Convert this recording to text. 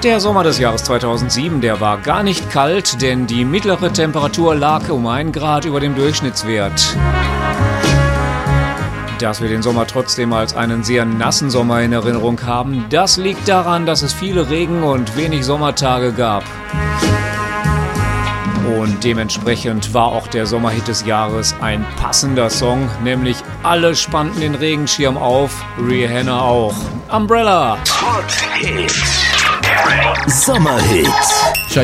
Der Sommer des Jahres 2007, der war gar nicht kalt, denn die mittlere Temperatur lag um 1 Grad über dem Durchschnittswert. Dass wir den Sommer trotzdem als einen sehr nassen Sommer in Erinnerung haben, das liegt daran, dass es viele Regen- und wenig Sommertage gab. Und dementsprechend war auch der Sommerhit des Jahres ein passender Song, nämlich alle spannten den Regenschirm auf, Rihanna auch. Umbrella! Sommerhits.